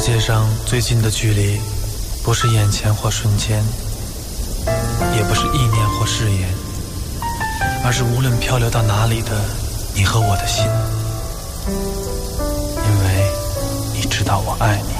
界上最近的距离，不是眼前或瞬间，也不是意念或誓言，而是无论漂流到哪里的你和我的心，因为你知道我爱你。